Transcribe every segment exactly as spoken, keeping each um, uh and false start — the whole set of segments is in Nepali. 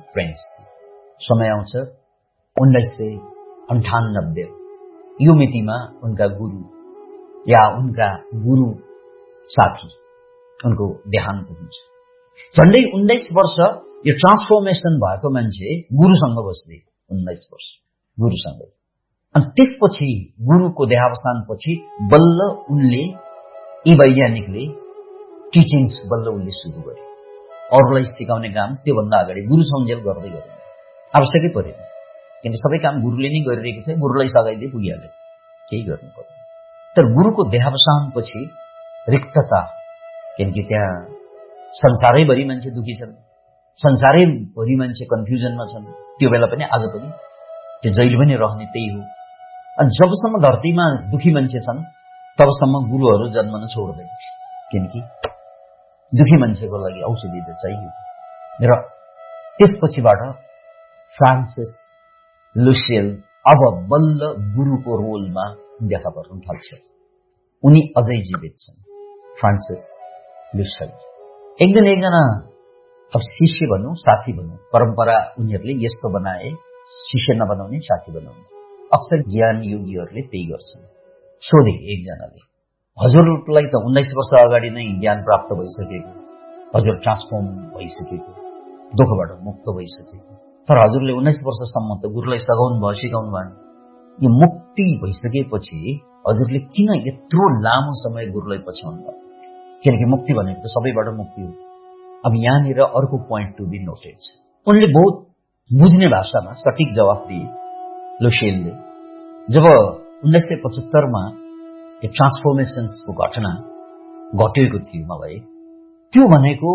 फ्रेन्ड्स थिए। समय आउँछ उन्नाइस सय अन्ठानब्बे यो मितिमा उनका गुरु या उनका गुरु साथी उनको देहान्त हुन्छ। झन्डै उन्नाइस वर्ष यो ट्रान्सफर्मेसन भएको मान्छे गुरुसँग बस्दै उन्नाइस वर्ष गुरुसँग। अनि त्यसपछि गुरुको देहावसानपछि बल्ल उनले यी वैज्ञानिकले टिचिङ्स बल्ल उनले सुरु गरे। अरूलाई सिकाउने काम त्योभन्दा अगाडि गुरुसँगेल गर्दै गरे, आवश्यकै परेन, किनकि सबै काम गुरुले नै गरिरहेको छ, गुरुलाई सघाइदिए पुगिहाल्यो, केही गर्नु पर्दैन। तर गुरुको देहावसानपछि रिक्तता, किनकि त्यहाँ संसारैभरि मान्छे दुखी छन्, संसारैभरि मान्छे कन्फ्युजनमा छन्। त्यो बेला पनि आज पनि त्यो जहिले पनि रहने त्यही हो। अनि जबसम्म धरतीमा दुखी मान्छे छन् तबसम्म गुरुहरू जन्मन छोड्दैन, किनकि दुखी मान्छेको लागि औषधि त चाहियो। र त्यसपछिबाट फ्रान्सिस लुसियल अब बल्ल गुरुको रोलमा देखा पर्न थाल्छ। उनी अझै जीवित छन्, फ्रान्सिस लुसियल। एक दिन एकजना अब शिष्य भनौँ, साथी भनौँ, परम्परा उनीहरूले यस्तो बनाए, शिष्य नबनाउने साथी बनाउने। अक्सर ज्ञान योगीहरूले त्यही गर्छन्। सोधे एकजनाले, हजुरलाई त उन्नाइस वर्ष अगाडि नै ज्ञान प्राप्त भइसकेको, हजुर ट्रान्सफर्म भइसकेको, दुःखबाट मुक्त भइसकेको, तर हजुरले उन्नाइस वर्षसम्म त गुरुलाई सघाउनु भयो, सिकाउनु भएन। यो मुक्ति भइसकेपछि हजुरले किन यत्रो लामो समय गुरुलाई पछ्याउनु भयो? किनकि मुक्ति भनेको त सबैबाट मुक्ति हो। अब यहाँनिर अर्को पोइन्ट टु बी नोटेड छ। उनले बहुत बुझ्ने भाषामा सठिक जवाफ दिए लुसियलले। जब उन्नाइस सय पचहत्तरमा यो ट्रान्सफर्मेसन्सको घटना घटेको थियो मलाई, त्यो भनेको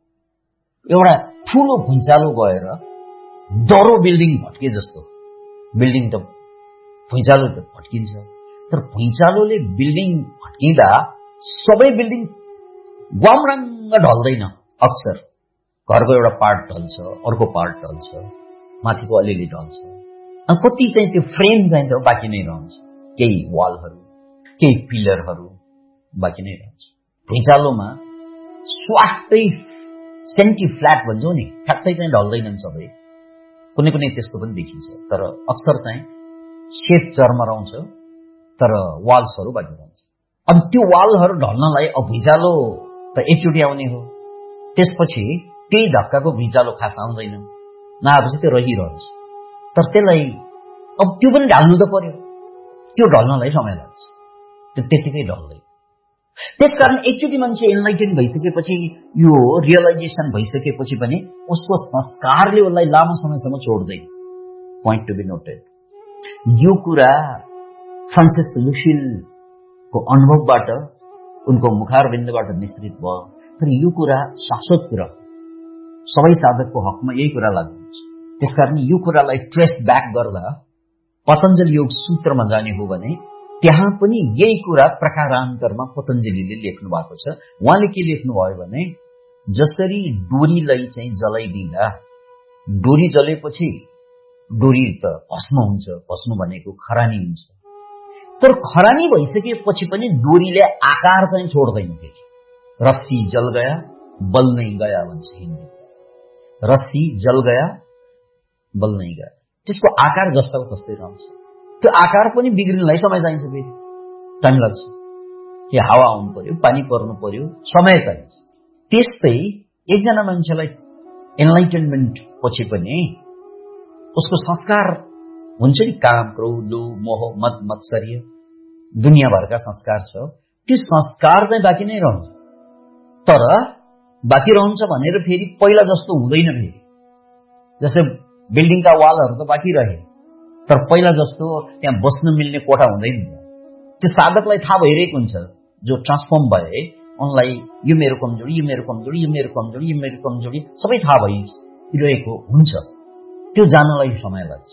एउटा ठुलो भुइँचालो गएर दरो बिल्डिङ भट्के जस्तो। बिल्डिङ त भुइँचालो त भट्किन्छ, तर भुइँचालोले बिल्डिङ भट्किँदा सबै बिल्डिङ ग्वामरङ्ग ढल्दैन। अक्सर घरको एउटा पार्ट ढल्छ, अर्को पार्ट ढल्छ, माथिको अलिअलि ढल्छ, अनि कति चाहिँ त्यो फ्रेम चाहिँ त्यो बाँकी नै रहन्छ, केही वालहरू, केही पिलरहरू बाँकी नै रहन्छ। भुइँचालोमा स्वाटै सेन्टी फ्ल्याट भन्छौँ नि, ठ्याक्कै चाहिँ ढल्दैनन् सबै, कुनै कुनै त्यस्तो पनि देखिन्छ, तर अक्सर चाहिँ सेप चर्मराउँछ, तर वाल्सहरू बाँकी रहन्छ। अब त्यो वालहरू ढल्नलाई अब भुइँचालो त एकचोटि आउने हो, त्यसपछि त्यही धक्काको भुइँचालो खास आउँदैन, नआएपछि त्यो रहिरहन्छ। तर त्यसलाई अब त्यो पनि ढाल्नु त पर्यो, त्यो ढल्नलाई समय लाग्छ, त्यो त्यतिकै ढल्दैन। त्यसकारण एकचोटि मान्छे एनलाइटेन भइसकेपछि, यो रियलाइजेसन भइसकेपछि पनि उसको संस्कारले उसलाई लामो समयसम्म छोड्दैन। Point to be noted. यो कुरा फ्रान्सिस लुसियलको अनुभवबाट, उनको मुखारविन्दबाट निश्चित भयो, तर यो कुरा शाश्वत कुरा, सबै साधकको हकमा यही कुरा लाग्नु हुन्छ। त्यसकारण यो कुरालाई ट्रेस ब्याक गर्दा पतञ्जलि योग सूत्रमा जाने हो भने त्यहाँ पनि यही कुरा प्रकारान्तरमा पतञ्जलिले लेख्नु भएको छ। उहाँले के लेख्नुभयो भने, जसरी डोरीलाई चाहिँ जलाइदिँदा डोरी जलेपछि डोरी त भस्म हुन्छ, भस्म भनेको खरानी हुन्छ, तर खरानी भइसकेपछि पनि डोरीले आकार चाहिँ छोड्दैन। फेरि रस्सी जल गया बल नै गया भन्छ हिन्दी। रस्सी जल गया बल नै गया, त्यसको आकार जस्ताको तस्तै रहन्छ। त्यो आकार पनि बिग्रिनलाई समय चाहिन्छ, फेरि टाइम लाग्छ, कि हावा आउनु पर्यो, पानी पर्नु पर्यो, समय चाहिन्छ। त्यस्तै एकजना मान्छेलाई एनलाइटनमेन्ट पछि पनि उसको संस्कार हुन्छ नि, काम, क्रोध, लोभ, मोह, मद मत्सर्य, दुनियाँभरका संस्कार छ, त्यो संस्कार चाहिँ बाँकी नै रहन्छ। तर बाँकी रहन्छ भनेर फेरि पहिला जस्तो हुँदैन। फेरि जस्तै बिल्डिङका वालहरू त बाँकी रहे, तर पहिला जस्तो त्यहाँ बस्न मिल्ने कोठा हुँदैन। त्यो साधकलाई थाहा भइरहेको हुन्छ, जो ट्रान्सफर्म भए उनलाई यो मेरो कमजोरी, यो मेरो कमजोरी, यो मेरो कमजोरी, यो मेरो कमजोरी सबै थाहा भइरहेको हुन्छ। त्यो जानलाई समय लाग्छ।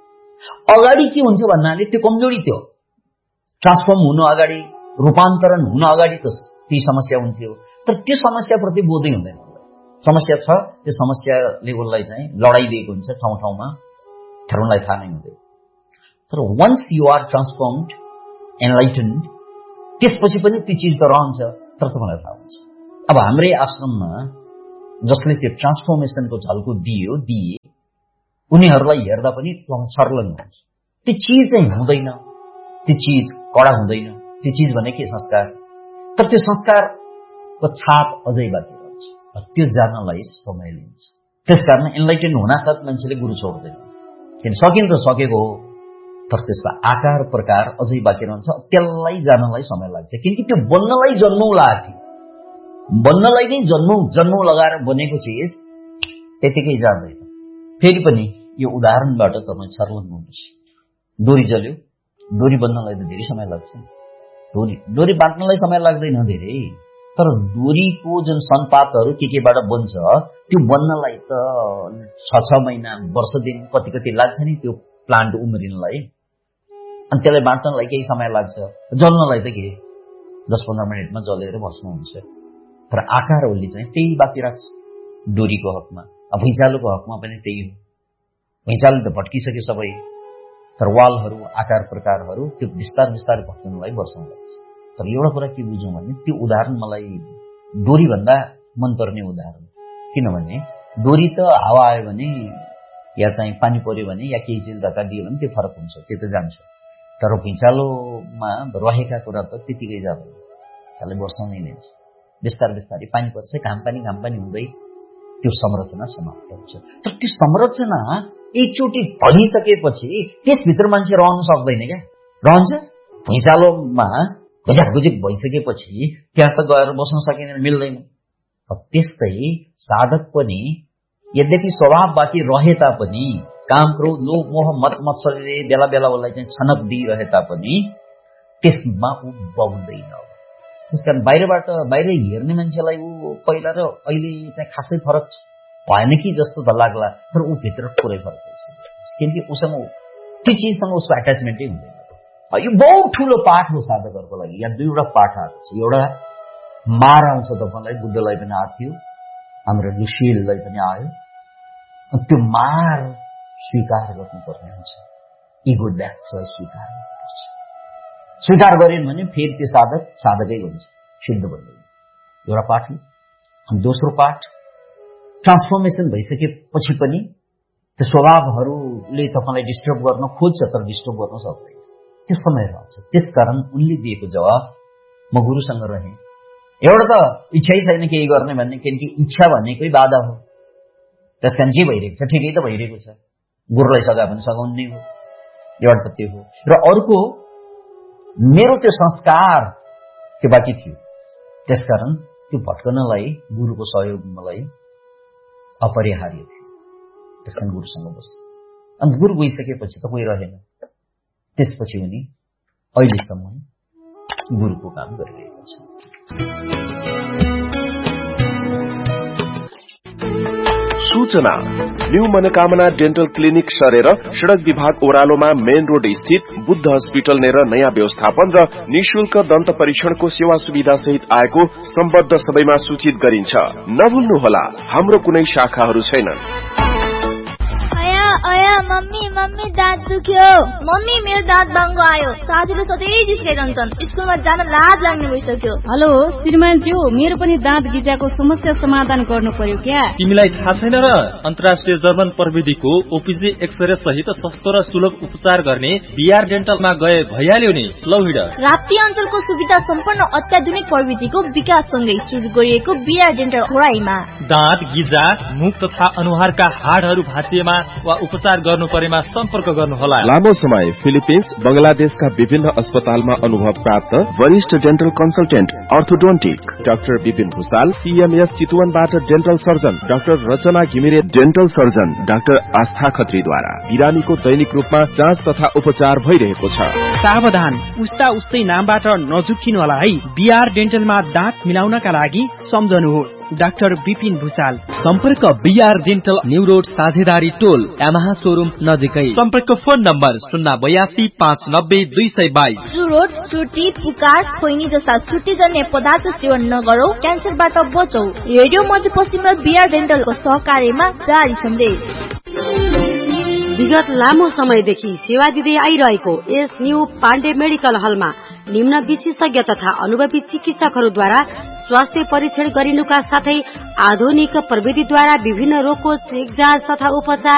अगाडि के हुन्छ भन्नाले त्यो कमजोरी, त्यो ट्रान्सफर्म हुनु अगाडि, रूपान्तरण हुन अगाडि त ती समस्या हुन्थ्यो, तर त्यो समस्याप्रति बोधै हुँदैन। समस्या छ, त्यो समस्याले उसलाई चाहिँ लडाइदिएको हुन्छ ठाउँ ठाउँमा, तर उनलाई थाहा नै हुँदैन। तर once you are transformed, enlightened, त्यसपछि पनि त्यो चिज त रहन्छ, तर तपाईँलाई थाहा हुन्छ। अब हाम्रै आश्रममा जसले त्यो ट्रान्सफर्मेसनको झल्को दियो दिए उनीहरूलाई हेर्दा पनि छर्लङ्ग हुन्छ। त्यो चिज चाहिँ हुँदैन, त्यो चिज कडा हुँदैन, त्यो चिज भने के संस्कार। तर त्यो संस्कारको छाप अझै बाँकी रहन्छ, त्यो जान्नलाई समय लिन्छ। त्यसकारण एनलाइटेन्ड हुनासाथ मान्छेले गुरु छोड्दैन, किन सकिन त सकेको हो, तर त्यसको आकार प्रकार अझै बाँकी रहन्छ, त्यसलाई जानलाई समय लाग्छ। किनकि त्यो बन्नलाई जन्मौँ लाग्थ्यो, बन्नलाई नै जन्मौँ जन्मौँ लगाएर बनेको चिज त्यतिकै जाँदैन। फेरि पनि यो उदाहरणबाट तपाईँ छर्लङ्ग हुनुहोस्। डोरी जल्यो, डोरी बन्नलाई त धेरै समय लाग्छ, डोरी डोरी बाँट्नलाई समय लाग्दैन धेरै, तर डोरीको जुन सनपातहरू के केबाट बन्छ त्यो बन्नलाई त छ छ महिना वर्ष दिन कति कति लाग्छ नि त्यो प्लान्ट उम्रिनलाई। अनि त्यसलाई बाँट्नलाई केही समय लाग्छ, जल्नलाई त के दस पन्ध्र मिनटमा जलेर भस्म हुन्छ। तर आकार ओली चाहिँ त्यही बाँकी राख्छ डोरीको हकमा। अब भुइँचालोको हकमा पनि त्यही हो, भुइँचालो त भट्किसक्यो सबै, तर वालहरू आकार प्रकारहरू त्यो बिस्तार बिस्तारै भट्किनलाई वर्षौँ लाग्छ। तर एउटा कुरा के बुझौँ भने त्यो उदाहरण मलाई डोरीभन्दा मनपर्ने उदाहरण, किनभने डोरी त हावा आयो भने या चाहिँ पानी पर्यो भने या केही चिज धक्का दियो भने त्यो फरक हुन्छ, त्यो त जान्छ। तर भुइँचालोमा रहेका कुरा त त्यतिकै जाँदैन, त्यसलाई वर्षौँ नै लिन्छ। बिस्तार बिस्तारै पानी पर्छ, घाम पानी घाम पानी हुँदै त्यो संरचना समाप्त हुन्छ। तर त्यो संरचना एकचोटि भनिसकेपछि त्यसभित्र मान्छे रहन सक्दैन क्या, रहन्छ भुइँचालोमा घुजाक भइसकेपछि त्यहाँ त गएर बस्न सकिँदैन, मिल्दैन। त्यस्तै साधक पनि यद्यपि स्वभाव बाँकी रहे तापनि, काम क्रोध लोभ मोह मत मत्सरले बेला बेला उसलाई चाहिँ छनक दिइरहे तापनि त्यसमा ऊ बग्दैन। त्यसकारण बाहिरबाट बाहिर हेर्ने मान्छेलाई ऊ पहिला र अहिले चाहिँ खासै फरक भएन कि जस्तो त लाग्ला, तर ऊ भित्र पुरै फरक भइसक्यो, किनकि उसँग त्यो चिजसँग उसको एट्याचमेन्टै हुँदैन। यो बहुत ठुलो पाठ हो साधकहरूको लागि। यहाँ दुईवटा पाठ आएको छ, एउटा मार आउँछ तपाईँलाई, बुद्धलाई पनि आएको थियो, हाम्रो ऋषिलाई पनि आयो। त्यो मार स्वीकार गर्नुपर्ने हुन्छ, इगो डेथलाई स्वीकार गर्नुपर्छ। स्वीकार गरेन भने फेरि त्यो साधक साधकै हुन्छ, सिद्ध बन्दैन। एउटा पाठ हो। अनि दोस्रो पाठ ट्रान्सफर्मेसन भइसकेपछि पनि त्यो स्वभावहरूले तपाईँलाई डिस्टर्ब गर्न खोज्छ, तर डिस्टर्ब गर्न सक्दैन, त्यो समय रहन्छ। त्यसकारण उनले दिएको जवाफ म गुरुसँग रहेँ, एउटा त इच्छै छैन केही गर्ने भन्ने, किनकि इच्छा भनेकै बाधा हो। त्यसकारण जे भइरहेको छ ठिकै त भइरहेको छ, गुरुलाई सघायो भने सघाउने हो, एउटा त त्यो हो। र अर्को मेरो त्यो संस्कार त्यो बाँकी थियो, त्यसकारण त्यो भट्कनलाई गुरुको सहयोग मलाई अपरिहार्य थियो, त्यसकारण गुरुसँग बस्यो। अनि गुरु गइसकेपछि त कोही रहेन, त्यसपछि उनी अहिलेसम्म गुरुको काम गरिरहेका छन्। सूचना न्यू मनोकामना डेन्टल क्लिनिक सरेर सड़क विभाग ओह्रालोमा मेन रोड स्थित बुद्ध हस्पिटल नेर नयाँ व्यवस्थापन र निशुल्क दन्त परीक्षणको सेवा सुविधा सहित आएको सम्बद्ध सबैमा सूचित गरिन्छ। नभुल्नुहोला, हाम्रो कुनै शाखाहरू छैनन्। अया मम्मी मम्मी दाँत दुख्यो, मम्मी मेरो दाँत बाङ्गो आयो, साथीले सधैँ जिस्काइरहन्छन्, स्कुलमा जान लाज लाग्ने भइसक्यो। हेलो श्रीमानज्यू, मेरो पनि दाँत गिजाको समस्या समाधान गर्नु पर्यो क्या? तिमीलाई थाहा छैन र अन्तर्राष्ट्रिय जर्मन प्रविधिको ओपीजी एक्सरे सहित सस्तो र सुलभ उपचार गर्ने बीआर डेन्टलमा गए भइहाल्यो नि। लौ हिँड। राप्ती अञ्चलको सुविधा सम्पन्न अत्याधुनिक प्रविधिको विकाससँगै सुरु गरिएको बीआर डेन्टल खोराईमा दाँत गिजा, मुख तथा अनुहारका हाडहरू भाँचिएमा वा उपचार गर्नु परेमा सम्पर्क गर्नुहोला। लामो समय फिलिपिन्स बंगलादेशका विभिन्न अस्पतालमा अनुभव प्राप्त वरिष्ठ dental consultant orthodontic doctor Vipin Bhusal, CMS चितवनबाट dental surgeon doctor रचना घिमिरे, डेन्टल सर्जन डाक्टर आस्था खत्रीद्वारा बिरामीको दैनिक रूपमा जाँच तथा उपचार भइरहेको छ। सावधान, उस्ता उस्तै नामबाट नझुक्किनु होला है। बीआर डेन्टलमा दाँत मिलाउनका लागि सम्झनुहोस् डाक्टर विपिन भुसाल। सम्पर्क बीआर डेन्टल न्यू रोड साझेदारी टोल यामाहा शोरूम नजिकै। सम्पर्क फोन नम्बर शून्य बयासी पाँच नब्बे दुई सय बाइस। रोड चुटी पुकार खोइनी जस्ता छुट्टीजन्य पदार्थ सेवन नगरौ, क्यान्सरबाट बचौ। रेडियो मध्यपश्चिम र बीआर डेन्टलको सहकार्यमा जारी सन्देश। विगत लामो समयदेखि सेवा दिँदै आइरहेको एस न्यू पाण्डे मेडिकल हलमा निम्न विशेषज्ञ तथा अनुभवी चिकित्सकहरूद्वारा स्वास्थ्य परीक्षण गरिनुका साथै आधुनिक प्रविधिद्वारा विभिन्न रोगको चेक जाँच तथा उपचार